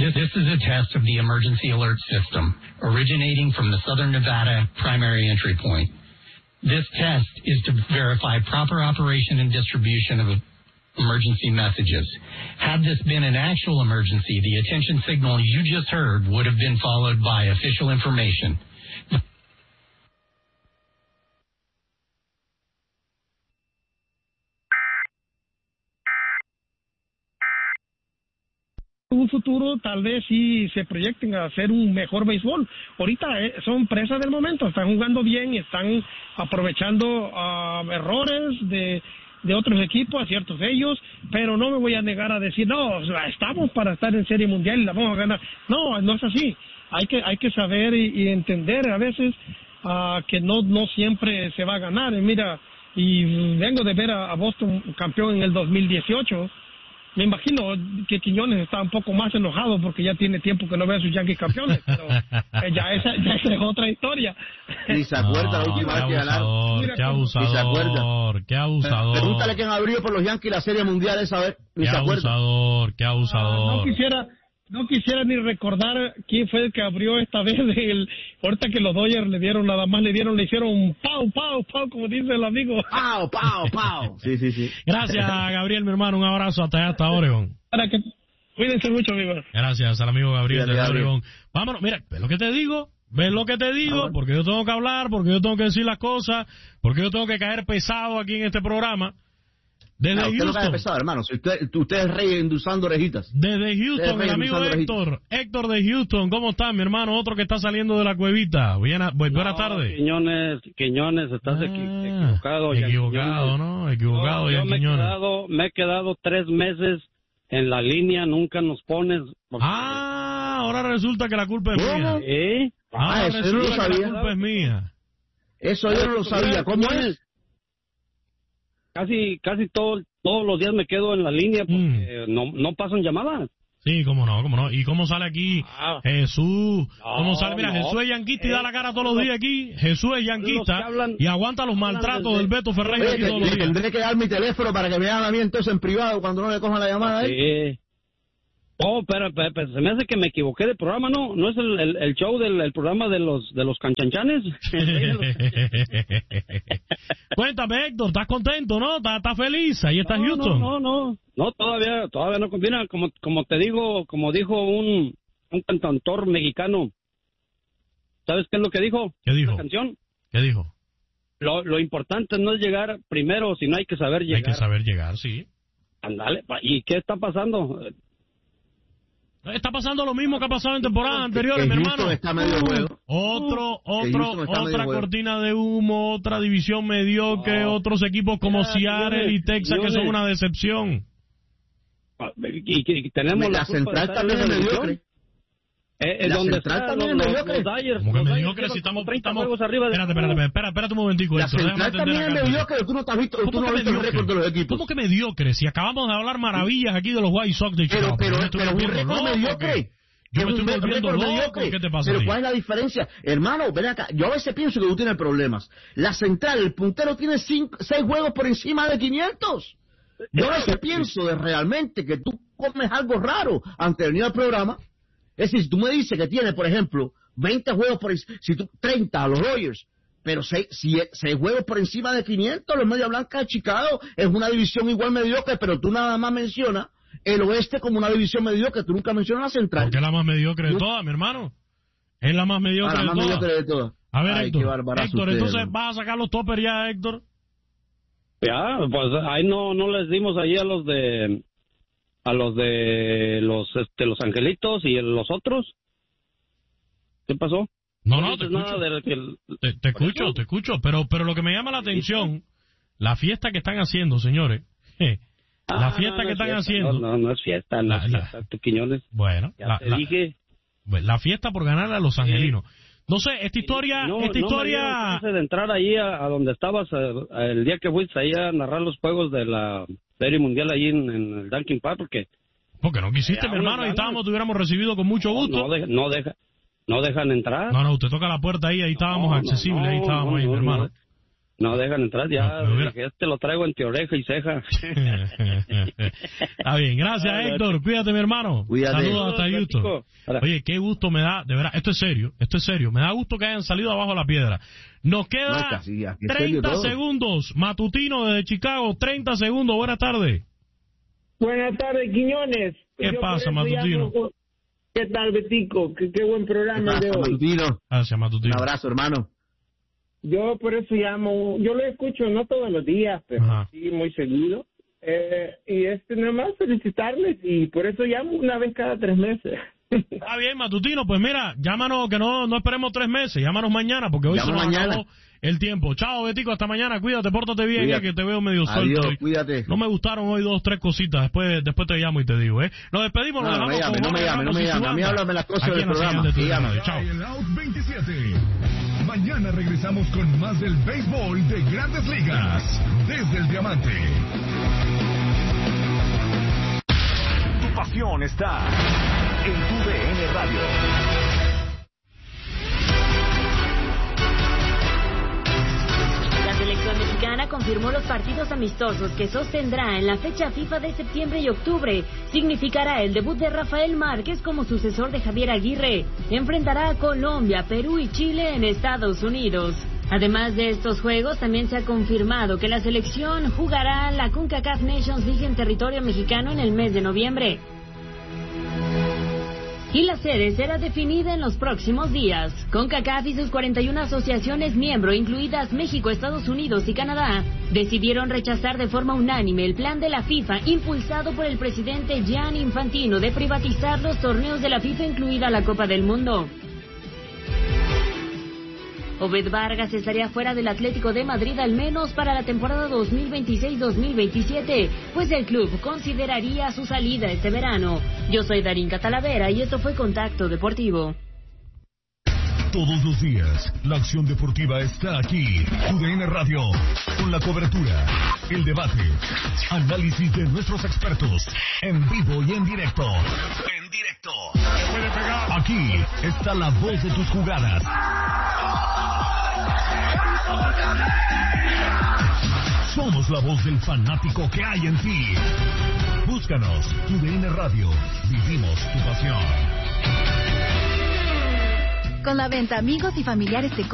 This is a test of the emergency alert system, originating from the Southern Nevada primary entry point. This test is to verify proper operation and distribution of emergency messages. Had this been an actual emergency, the attention signal you just heard would have been followed by official information. Un futuro tal vez sí se proyecten a hacer un mejor béisbol. Ahorita son presas del momento, están jugando bien y están aprovechando errores de otros equipos, aciertos de ellos, pero no me voy a negar a decir, no, estamos para estar en Serie Mundial y la vamos a ganar. No, no es así. Hay que saber y entender a veces que no siempre se va a ganar. Mira, y vengo de ver a Boston campeón en el 2018. Me imagino que Quiñones está un poco más enojado porque ya tiene tiempo que no ve a sus Yankees campeones, pero ya esa es otra historia. Y se acuerda la última vez que ganaron. Qué abusador, qué abusador. Pregúntale quién abrió por los Yankees la Serie Mundial esa vez. Qué abusador, qué abusador. No quisiera ni recordar quién fue el que abrió esta vez. Ahorita que los Dodgers le hicieron un pau, como dice el amigo. Pau. Sí. Gracias, Gabriel, mi hermano. Un abrazo hasta Oregon. Cuídense mucho, amigo. Gracias al amigo Gabriel de Oregon. Vámonos, mira, ¿ves lo que te digo? Porque yo tengo que hablar, porque yo tengo que decir las cosas, porque yo tengo que caer pesado aquí en este programa. Desde Houston. No cae pesado, hermano. Usted es rey endulzando orejitas. Desde Houston, el amigo Héctor de Houston. ¿Cómo está, mi hermano? Otro que está saliendo de la cuevita. Buenas tardes. Quiñones, estás equivocado. Equivocado, yo me he quedado 3 meses en la línea, nunca nos pones. Ahora resulta que la culpa es mía. Eso yo no lo sabía. La culpa es mía. Eso yo no lo sabía. ¿Cómo es? Casi todos los días me quedo en la línea porque no pasan llamadas. Sí, cómo no. ¿Y cómo sale aquí Jesús? ¿Cómo sale? Mira, Jesús es yanquista y da la cara todos los días aquí. Jesús es yanquista y aguanta los maltratos del Beto Ferreira aquí todos los días. Tendré que dar mi teléfono para que me hagan a mí entonces en privado cuando no le cojan la llamada. Sí. Pero se me hace que me equivoqué de programa, ¿no es el show del programa de los canchanchanes? Cuéntame, Héctor, ¿estás contento, no? ¿Estás feliz? Ahí está Houston. No, todavía no combina, como te digo, como dijo un cantautor mexicano. ¿Sabes qué es lo que dijo? ¿Qué dijo? ¿La canción? ¿Qué dijo? Lo importante no es llegar primero, sino hay que saber llegar. Hay que saber llegar, sí. Andale, ¿y qué está pasando? Está pasando lo mismo que ha pasado en temporadas anteriores, mi hermano. Está medio juego. Otra cortina de humo, otra división mediocre, otros equipos como Seattle y Texas que son una decepción. Y tenemos la central también es mediocre. La central también es mediocre. ¿Cómo que mediocre si estamos 30 juegos arriba? Espérate un momentico. La central también es mediocre. Tú no has visto el récord de los equipos. ¿Cómo que mediocre? Si acabamos de hablar maravillas aquí de los White Sox de Chicago. Pero un récord mediocre. Yo me estoy volviendo loco. ¿Qué te pasa? Pero ¿cuál es la diferencia? Hermano, ven acá. Yo a veces pienso que tú tienes problemas. La central, el puntero tiene 6 juegos por encima de 500. Yo a veces pienso de realmente que tú comes algo raro antes de venir al programa. Es decir, si tú me dices que tiene, por ejemplo, 20 juegos si tú 30 a los Dodgers, pero 6 juegos por encima de 500, los Medias Blancas de Chicago es una división igual mediocre, pero tú nada más mencionas el oeste como una división mediocre, tú nunca mencionas la central. Porque es la más mediocre de todas, mi hermano. Es la más mediocre de todas. A ver, Héctor, entonces vas a sacar los toppers ya, Héctor. Ya, pues ahí no les dimos ahí a los de los angelitos y los otros. ¿Qué pasó? No, te escucho. Te escucho, pero lo que me llama la atención, la fiesta que están haciendo, señores. La fiesta que están haciendo. No es fiesta, no es fiesta, tú, Quiñones. Bueno, te dije. La fiesta por ganarle a los angelinos. No sé, esta historia... No me de entrar ahí a donde estabas el día que fuiste ahí a narrar los juegos de la Serie Mundial ahí en el Dunkin' Park, porque no quisiste, mi hermano, ahí estábamos, te hubiéramos recibido con mucho gusto. No dejan entrar. No, usted toca la puerta ahí estábamos accesibles, ahí estábamos mi hermano. No dejan entrar, ya, te lo traigo entre oreja y ceja. Está bien, gracias Héctor, cuídate mi hermano. Cuídate. Saludos hasta Houston. Oye, qué gusto me da, de verdad, esto es serio, me da gusto que hayan salido abajo de la piedra. Nos queda 30 segundos, Matutino desde Chicago, 30 segundos, buenas tardes. Buenas tardes, Quiñones. ¿Qué pasa, Matutino? ¿Qué tal, Betico? Qué buen programa de hoy. Matutino? Gracias, Matutino. Un abrazo, hermano. Yo por eso llamo, yo lo escucho no todos los días, pero sí muy seguido. Y nada más felicitarles y por eso llamo una vez cada 3 meses. Está bien, Matutino, pues mira, llámanos, que no esperemos 3 meses, llámanos mañana, porque hoy se nos acabó el tiempo. Chao, Betico, hasta mañana, cuídate, pórtate bien, que te veo medio suelto. Adiós, cuídate. No me gustaron hoy 2, 3 cositas, después te llamo y te digo, Nos despedimos, nos dejamos con no me llame, a mí háblame las cosas del programa. Chao. El Out 27. Mañana regresamos con más del béisbol de Grandes Ligas, desde el Diamante. Tu pasión está en tu DN Radio. La selección mexicana confirmó los partidos amistosos que sostendrá en la fecha FIFA de septiembre y octubre. Significará el debut de Rafael Márquez como sucesor de Javier Aguirre. Enfrentará a Colombia, Perú y Chile en Estados Unidos. Además de estos juegos, también se ha confirmado que la selección jugará la CONCACAF Nations League en territorio mexicano en el mes de noviembre. Y la sede será definida en los próximos días. CONCACAF y sus 41 asociaciones miembro, incluidas México, Estados Unidos y Canadá, decidieron rechazar de forma unánime el plan de la FIFA impulsado por el presidente Gianni Infantino de privatizar los torneos de la FIFA, incluida la Copa del Mundo. Obed Vargas estaría fuera del Atlético de Madrid al menos para la temporada 2026-2027, pues el club consideraría su salida este verano. Yo soy Darinka Talavera y esto fue Contacto Deportivo. Todos los días, la acción deportiva está aquí. TUDN Radio, con la cobertura, el debate, análisis de nuestros expertos, en vivo y en directo. Aquí está la voz de tus jugadas. Somos la voz del fanático que hay en ti. Búscanos, TUDN Radio. Vivimos tu pasión. Con la venta, amigos y familiares de